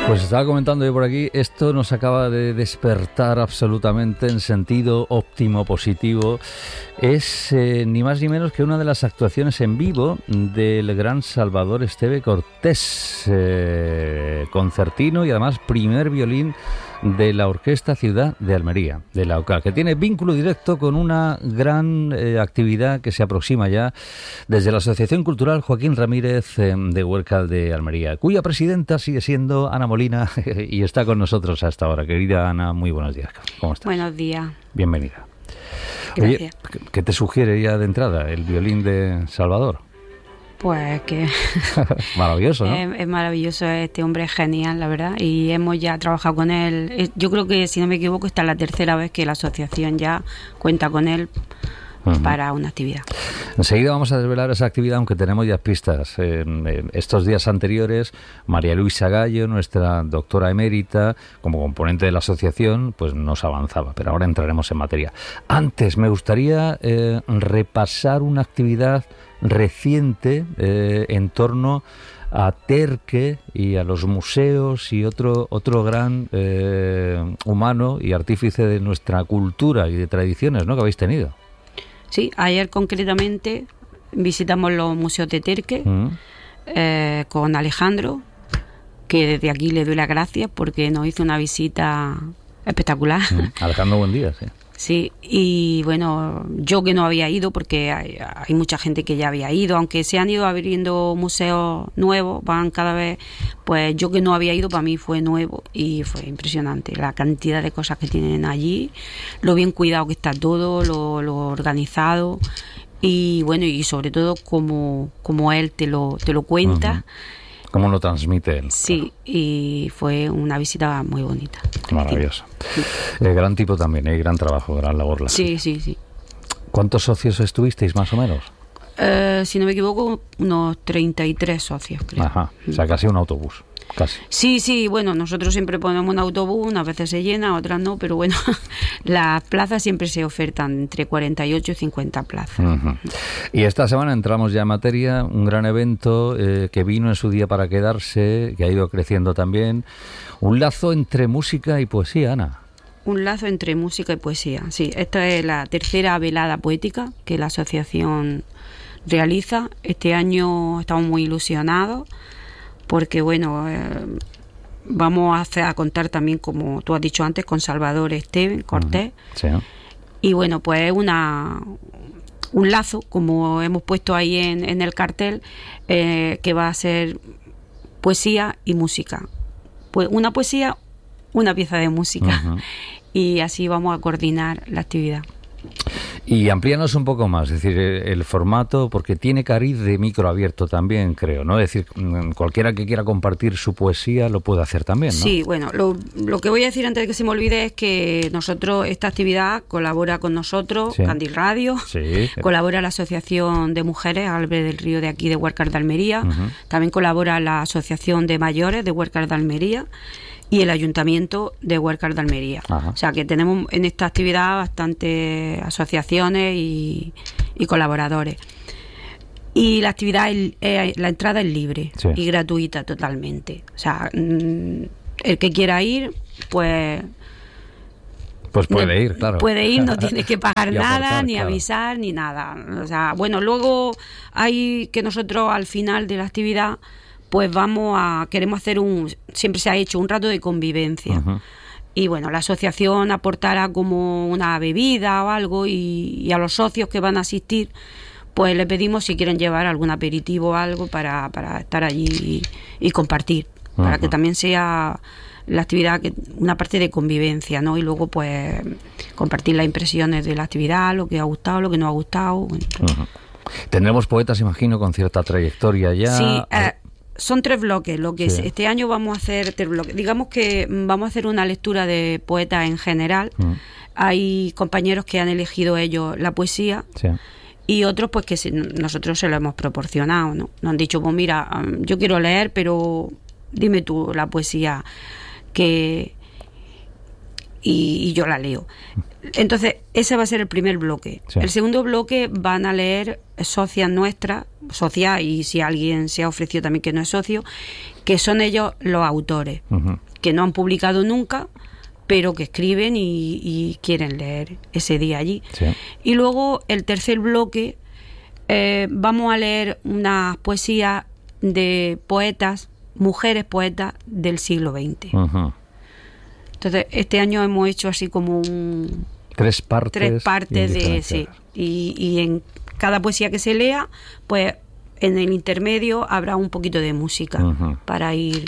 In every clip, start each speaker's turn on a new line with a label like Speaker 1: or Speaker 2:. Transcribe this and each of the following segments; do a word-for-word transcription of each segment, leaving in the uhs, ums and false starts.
Speaker 1: Pues estaba comentando yo por aquí, esto nos acaba de despertar absolutamente en sentido óptimo, positivo. Es eh, ni más ni menos que una de las actuaciones en vivo del gran Salvador Esteve Cortés, eh, concertino y además primer violín de la Orquesta Ciudad de Almería, de la O C A L, que tiene vínculo directo con una gran eh, actividad que se aproxima ya desde la Asociación Cultural Joaquín Ramírez eh, de Huércal de Almería, cuya presidenta sigue siendo Ana Molina y está con nosotros hasta ahora. Querida Ana, muy buenos días. ¿Cómo estás?
Speaker 2: Buenos días.
Speaker 1: Bienvenida.
Speaker 2: Gracias.
Speaker 1: Oye, ¿qué te sugiere ya de entrada el violín de Salvador?
Speaker 2: Pues que
Speaker 1: maravilloso, ¿no?
Speaker 2: Es, es maravilloso, este hombre es genial, la verdad, y hemos ya trabajado con él. Yo creo que, si no me equivoco, esta es la tercera vez que la asociación ya cuenta con él uh-huh. para una actividad.
Speaker 1: Enseguida vamos a desvelar esa actividad, aunque tenemos ya pistas. En, en estos días anteriores, María Luisa Gallo, nuestra doctora emérita, como componente de la asociación, pues nos avanzaba, pero ahora entraremos en materia. Antes, me gustaría eh, repasar una actividad reciente eh, en torno a Terque y a los museos y otro otro gran eh, humano y artífice de nuestra cultura y de tradiciones, ¿no?, que habéis tenido.
Speaker 2: Sí, ayer concretamente visitamos los museos de Terque mm. eh, con Alejandro, que desde aquí le doy las gracias porque nos hizo una visita espectacular.
Speaker 1: Mm. Alejandro, buen día, sí.
Speaker 2: Sí, y bueno, yo que no había ido, porque hay, hay mucha gente que ya había ido, aunque se han ido abriendo museos nuevos, van cada vez, pues yo que no había ido, para mí fue nuevo y fue impresionante la cantidad de cosas que tienen allí, lo bien cuidado que está todo, lo, lo organizado y bueno, y sobre todo como, como él te lo, te lo cuenta.
Speaker 1: Uh-huh. ¿Cómo lo transmite él?
Speaker 2: Sí, claro. Y fue una visita muy bonita.
Speaker 1: Maravilloso. Sí. Eh, gran tipo también, ¿eh? Gran trabajo, gran labor. La
Speaker 2: sí, sí, sí.
Speaker 1: ¿Cuántos socios estuvisteis, más o menos?
Speaker 2: Eh, si no me equivoco, unos treinta y tres socios, creo.
Speaker 1: Ajá, o sea, casi un autobús. Casi.
Speaker 2: Sí, sí, bueno, nosotros siempre ponemos un autobús, unas veces se llena, otras no, pero bueno, las plazas siempre se ofertan entre cuarenta y ocho y cincuenta plazas.
Speaker 1: Uh-huh. Y esta semana entramos ya en materia, un gran evento eh, que vino en su día para quedarse, que ha ido creciendo también, un lazo entre música y poesía, Ana.
Speaker 2: Un lazo entre música y poesía, sí. Esta es la tercera velada poética que la asociación realiza. Este año estamos muy ilusionados, porque bueno, eh, vamos a, hacer, a contar también, como tú has dicho antes, con Salvador Esteve Cortés.
Speaker 1: Sí.
Speaker 2: Y bueno, pues es una, un lazo, como hemos puesto ahí en, en el cartel, eh, que va a ser poesía y música. Pues una poesía, una pieza de música. Uh-huh. Y así vamos a coordinar la actividad.
Speaker 1: Y amplíanos un poco más, es decir, el formato, porque tiene cariz de micro abierto también, creo, ¿no? Es decir, cualquiera que quiera compartir su poesía lo puede hacer también, ¿no?
Speaker 2: Sí, bueno, lo, lo que voy a decir antes de que se me olvide es que nosotros, esta actividad colabora con nosotros, sí. Candil Radio,
Speaker 1: sí.
Speaker 2: colabora la Asociación de Mujeres Albe del Río de aquí de Huércal de Almería, uh-huh. también colabora la Asociación de Mayores de Huércal de Almería, y el Ayuntamiento de Huércal de Almería. Ajá. O sea que tenemos en esta actividad bastantes asociaciones y, y colaboradores. Y la actividad, es, es, la entrada es libre, sí. y gratuita totalmente. O sea, el que quiera ir, pues...
Speaker 1: Pues puede ir, claro.
Speaker 2: Puede ir, no tiene que pagar nada,
Speaker 1: aportar,
Speaker 2: ni
Speaker 1: claro.
Speaker 2: avisar, ni nada. O sea, bueno, luego hay que nosotros al final de la actividad, pues vamos a, queremos hacer un, siempre se ha hecho un rato de convivencia. Uh-huh. Y bueno, la asociación aportará como una bebida o algo y, y a los socios que van a asistir, pues le pedimos si quieren llevar algún aperitivo o algo para, para estar allí y, y compartir, uh-huh. para que también sea la actividad que una parte de convivencia, ¿no? Y luego pues compartir las impresiones de la actividad, lo que ha gustado, lo que no ha gustado. Bueno,
Speaker 1: uh-huh. Tendremos poetas, imagino, con cierta trayectoria ya.
Speaker 2: Sí, eh, son tres bloques. Lo que
Speaker 1: sí.
Speaker 2: es, este año vamos a hacer tres bloques. Digamos que vamos a hacer una lectura de poetas en general. Mm. Hay compañeros que han elegido ellos la poesía. Sí. Y otros pues que se, nosotros se lo hemos proporcionado, ¿no? Nos han dicho, pues mira, yo quiero leer, pero dime tú la poesía que, y, y yo la leo. Entonces, ese va a ser el primer bloque.
Speaker 1: Sí.
Speaker 2: El segundo bloque van a leer socias nuestras, socias, y si alguien se ha ofrecido también que no es socio, que son ellos los autores, uh-huh. que no han publicado nunca, pero que escriben y, y quieren leer ese día allí.
Speaker 1: Sí.
Speaker 2: Y luego el tercer bloque, eh, vamos a leer unas poesías de poetas, mujeres poetas del siglo veinte. Uh-huh. Entonces, este año hemos hecho así como un...
Speaker 1: Tres partes.
Speaker 2: Tres partes de... Sí, y, y en cada poesía que se lea, pues en el intermedio habrá un poquito de música uh-huh. para ir...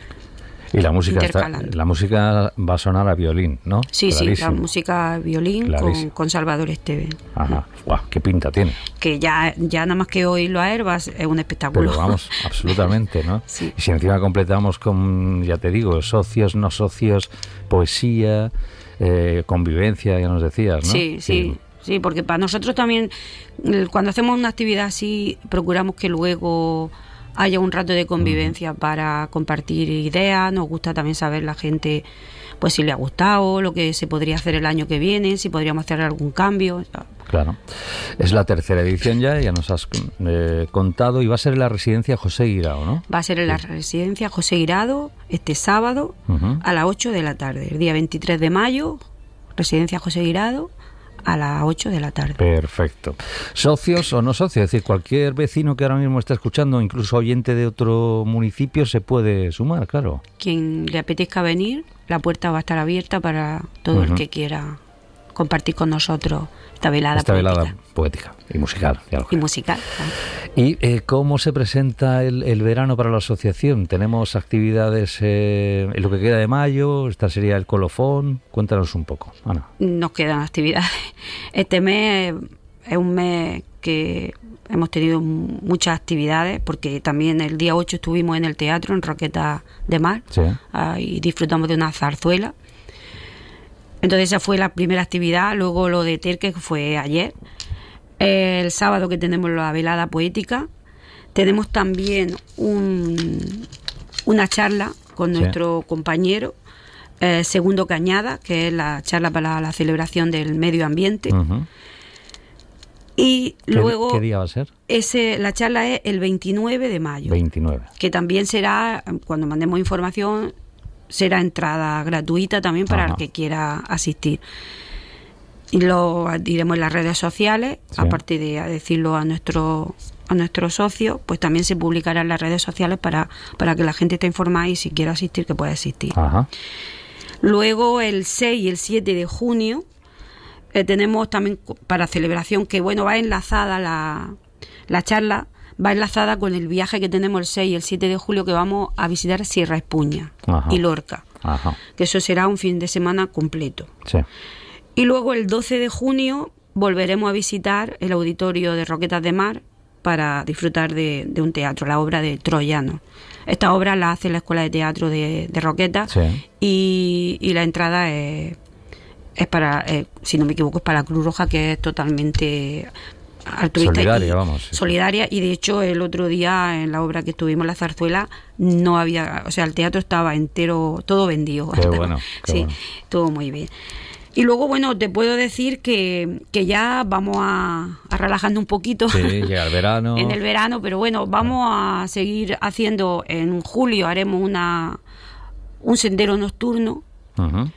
Speaker 1: Y la música está, la música va a sonar a violín, ¿no?
Speaker 2: Sí, Clarísimo. sí, la música a violín con, con Salvador Esteve.
Speaker 1: Ajá, guau, qué pinta tiene.
Speaker 2: Que ya, ya nada más que oírlo a Herbas es un espectáculo.
Speaker 1: Pero vamos, absolutamente, ¿no?
Speaker 2: Sí.
Speaker 1: Y si encima completamos con, ya te digo, socios, no socios, poesía, eh, convivencia, ya nos decías, ¿no?
Speaker 2: Sí, sí, sí, sí, porque para nosotros también, cuando hacemos una actividad así, procuramos que luego haya un rato de convivencia uh-huh. para compartir ideas. Nos gusta también saber la gente, pues si le ha gustado, lo que se podría hacer el año que viene, si podríamos hacer algún cambio.
Speaker 1: Claro. Es la tercera edición ya, ya nos has eh, contado, y va a ser en la residencia José Guirao, ¿no?
Speaker 2: Va a ser en la residencia José Guirao este sábado uh-huh. a las ocho de la tarde, el día veintitrés de mayo, residencia José Guirao, a las ocho de la tarde.
Speaker 1: Perfecto. ¿Socios o no socios? Es decir, cualquier vecino que ahora mismo está escuchando, incluso oyente de otro municipio, se puede sumar, claro.
Speaker 2: Quien le apetezca venir, la puerta va a estar abierta para todo uh-huh. el que quiera compartir con nosotros esta velada
Speaker 1: esta
Speaker 2: poética.
Speaker 1: velada poética y musical. Ya lo
Speaker 2: y musical. ¿no?
Speaker 1: ¿Y eh, cómo se presenta el, el verano para la asociación? ¿Tenemos actividades eh, en lo que queda de mayo? ¿Esta sería el colofón? Cuéntanos un poco, Ana.
Speaker 2: Nos quedan actividades. Este mes es un mes que hemos tenido muchas actividades, porque también el día ocho estuvimos en el teatro, en Roquetas de Mar,
Speaker 1: sí.
Speaker 2: uh, y disfrutamos de una zarzuela. Entonces esa fue la primera actividad. Luego lo de Terque, que fue ayer. El sábado, que tenemos la velada poética. Tenemos también un, una charla con sí. nuestro compañero eh, Segundo Cañada, que es la charla para la celebración del medio ambiente.
Speaker 1: Uh-huh.
Speaker 2: Y
Speaker 1: ¿Qué,
Speaker 2: luego
Speaker 1: ¿Qué día va a ser?
Speaker 2: Ese, la charla es el veintinueve de mayo.
Speaker 1: veintinueve.
Speaker 2: Que también será, cuando mandemos información, será entrada gratuita también para Ajá. el que quiera asistir. Y lo diremos en las redes sociales, sí. aparte de decirlo a nuestro a nuestros socios, pues también se publicará en las redes sociales para, para que la gente esté informada, y si quiere asistir, que pueda asistir.
Speaker 1: Ajá.
Speaker 2: Luego el seis y el siete de junio eh, tenemos también para celebración, que bueno, va enlazada la, la charla, va enlazada con el viaje que tenemos el seis y el siete de julio, que vamos a visitar Sierra Espuña Ajá. y Lorca.
Speaker 1: Ajá.
Speaker 2: Que eso será un fin de semana completo.
Speaker 1: Sí.
Speaker 2: Y luego el doce de junio volveremos a visitar el auditorio de Roquetas de Mar para disfrutar de, de un teatro, la obra de Troyano. Esta obra la hace la Escuela de Teatro de, de Roquetas
Speaker 1: sí.
Speaker 2: y, y la entrada es, es para, eh, si no me equivoco, es para la Cruz Roja, que es totalmente altruista
Speaker 1: solidaria,
Speaker 2: y,
Speaker 1: vamos, sí.
Speaker 2: solidaria, y de hecho el otro día en la obra que estuvimos, la zarzuela, no había, o sea, el teatro estaba entero, todo vendido.
Speaker 1: Qué bueno, qué
Speaker 2: sí,
Speaker 1: bueno.
Speaker 2: todo muy bien. Y luego, bueno, te puedo decir que, que ya vamos a, a relajando un poquito.
Speaker 1: Sí, llega el verano.
Speaker 2: En el verano, pero bueno, vamos a seguir haciendo, en julio haremos una un sendero nocturno.
Speaker 1: Uh-huh.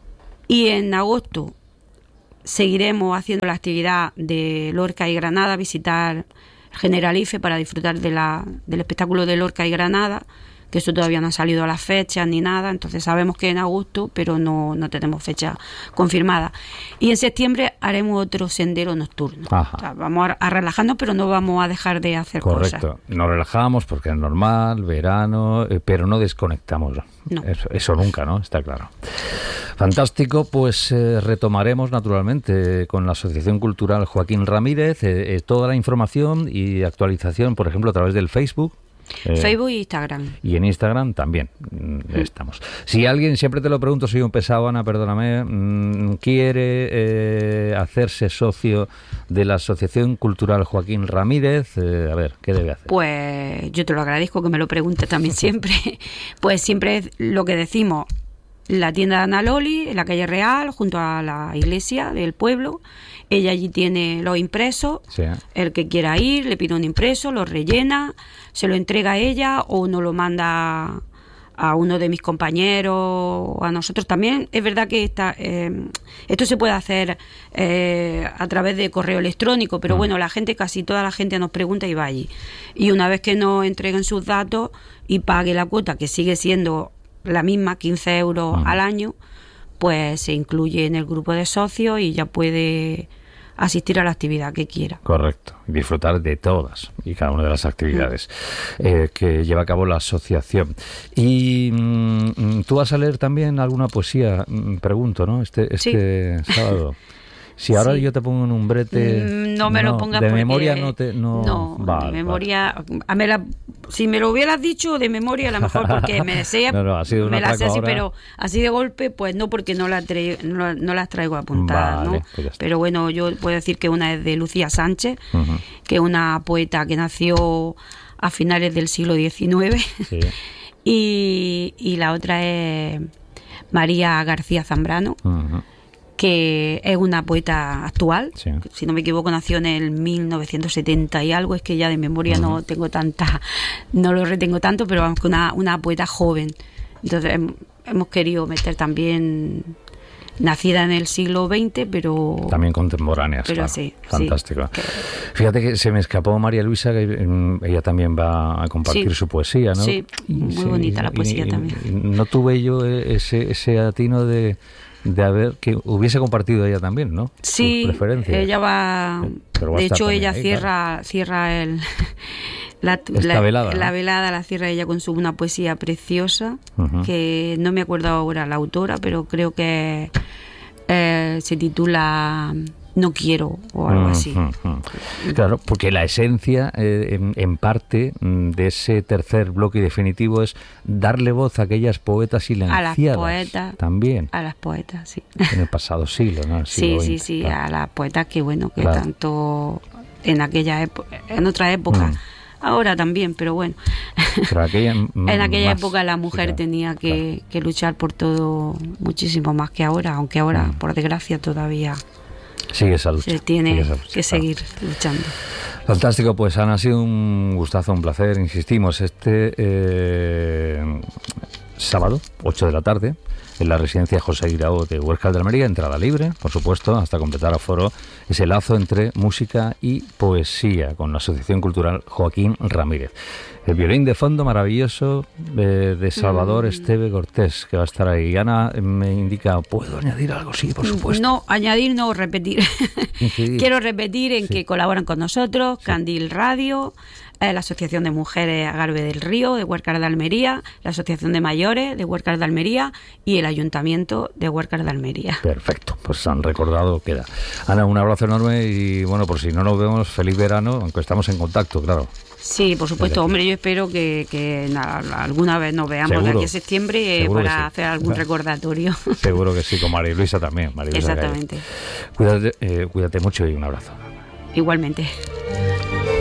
Speaker 2: Y en agosto seguiremos haciendo la actividad de Lorca y Granada, visitar Generalife para disfrutar de la, del espectáculo de Lorca y Granada, que eso todavía no ha salido a las fechas ni nada, entonces sabemos que en agosto, pero no, no tenemos fecha confirmada. Y en septiembre haremos otro sendero nocturno. O sea, vamos a, a relajarnos, pero no vamos a dejar de hacer
Speaker 1: Correcto.
Speaker 2: cosas.
Speaker 1: Correcto, nos relajamos porque es normal, verano, eh, pero no desconectamos.
Speaker 2: No.
Speaker 1: Eso, eso nunca, ¿no? Está claro. Fantástico, pues eh, retomaremos naturalmente con la Asociación Cultural Joaquín Ramírez eh, eh, toda la información y actualización, por ejemplo, a través del Facebook.
Speaker 2: Eh, Facebook y Instagram.
Speaker 1: Y en Instagram también mm, estamos. Si alguien, siempre te lo pregunto, soy un pesado, Ana, perdóname, mmm, quiere eh, hacerse socio de la Asociación Cultural Joaquín Ramírez, eh, a ver, ¿qué debe hacer?
Speaker 2: Pues yo te lo agradezco que me lo preguntes también siempre. Pues siempre es lo que decimos, la tienda de Ana Loli, en la calle Real, junto a la iglesia del pueblo. Ella allí tiene los impresos, sí. El que quiera ir, le pide un impreso, lo rellena, se lo entrega a ella o nos lo manda a uno de mis compañeros o a nosotros también. Es verdad que esta, eh, esto se puede hacer eh, a través de correo electrónico, pero mm. bueno, la gente, casi toda la gente nos pregunta y va allí. Y una vez que nos entreguen sus datos y pague la cuota, que sigue siendo la misma, quince euros mm. al año, pues se incluye en el grupo de socios y ya puede asistir a la actividad que quiera.
Speaker 1: Correcto, y disfrutar de todas y cada una de las actividades mm. eh, que lleva a cabo la asociación. Y mm, tú vas a leer también alguna poesía, pregunto, ¿no? Este, este sí. sábado. Si ahora sí. yo te pongo en un brete...
Speaker 2: No me no, lo pongas
Speaker 1: de
Speaker 2: porque...
Speaker 1: memoria no te... No,
Speaker 2: no vale, de memoria... Vale. A me la, si me lo hubieras dicho de memoria, a lo mejor porque me desea, no, no, ha sido me la sé así, pero así de golpe, pues no, porque no, la tra- no, no las traigo apuntadas, vale, ¿no? Pues pero bueno, yo puedo decir que una es de Lucía Sánchez, uh-huh. que es una poeta que nació a finales del siglo diecinueve, sí. y, y la otra es María García Zambrano, uh-huh. que es una poeta actual, sí. si no me equivoco nació en el mil novecientos setenta y algo, es que ya de memoria uh-huh. no tengo tanta, no lo retengo tanto, pero vamos, que una, una poeta joven. Entonces hem, hemos querido meter también nacida en el siglo veinte, pero...
Speaker 1: También contemporáneas,
Speaker 2: pero
Speaker 1: claro.
Speaker 2: Sí,
Speaker 1: fantástico.
Speaker 2: Sí, que...
Speaker 1: Fíjate que se me escapó María Luisa, que ella también va a compartir sí. su poesía, ¿no?
Speaker 2: Sí, muy sí, bonita la poesía
Speaker 1: y,
Speaker 2: también.
Speaker 1: Y no tuve yo ese, ese atino de... de haber que hubiese compartido ella también, ¿no?
Speaker 2: Sí,
Speaker 1: sus preferencias.
Speaker 2: Ella va, va de hecho ella ahí, cierra claro. cierra el la, la, velada, la ¿no? velada la cierra ella con su una poesía preciosa, uh-huh. que no me acuerdo ahora la autora, pero creo que eh, se titula No quiero o algo así.
Speaker 1: Uh-huh. Claro, porque la esencia, eh, en, en parte, de ese tercer bloque definitivo es darle voz a aquellas poetas silenciadas. A las poetas. También.
Speaker 2: A las poetas, sí.
Speaker 1: En el pasado siglo, ¿no? El siglo
Speaker 2: sí,
Speaker 1: veinte,
Speaker 2: sí, sí,
Speaker 1: claro.
Speaker 2: a las poetas que, bueno, que
Speaker 1: claro.
Speaker 2: tanto en aquella época, en otra época, mm. ahora también, pero bueno.
Speaker 1: Pero aquella,
Speaker 2: en aquella
Speaker 1: más,
Speaker 2: época la mujer sí, claro, tenía que, claro. que luchar por todo muchísimo más que ahora, aunque ahora, mm. por desgracia, todavía...
Speaker 1: Sigue esa lucha.
Speaker 2: Se tiene
Speaker 1: sigue esa lucha,
Speaker 2: que seguir
Speaker 1: claro.
Speaker 2: luchando.
Speaker 1: Fantástico, pues Ana, ha sido un gustazo, un placer, insistimos, este eh, sábado, ocho de la tarde, en la residencia José Guirao de Huércal de Almería, entrada libre, por supuesto, hasta completar aforo, ese lazo entre música y poesía con la Asociación Cultural Joaquín Ramírez. El violín de fondo maravilloso de, de Salvador mm. Esteve Cortés, que va a estar ahí. Ana me indica, ¿puedo añadir algo? Sí, por supuesto.
Speaker 2: No, añadir, no, repetir. Sí. Quiero repetir en sí. que colaboran con nosotros, sí. Candil Radio, eh, la Asociación de Mujeres Agarbe del Río de Huércal de Almería, la Asociación de Mayores de Huércal de Almería y el Ayuntamiento de Huércal de Almería.
Speaker 1: Perfecto, pues han recordado, queda. Ana, un abrazo enorme y bueno, por si no nos vemos, feliz verano, aunque estamos en contacto, claro.
Speaker 2: Sí, por supuesto, hombre, yo espero que, que na, alguna vez nos veamos seguro, de aquí a septiembre eh, para sí. hacer algún recordatorio.
Speaker 1: Seguro que sí, con María Luisa también. María Luisa
Speaker 2: Exactamente.
Speaker 1: Cuídate, eh, cuídate mucho y un abrazo.
Speaker 2: Igualmente.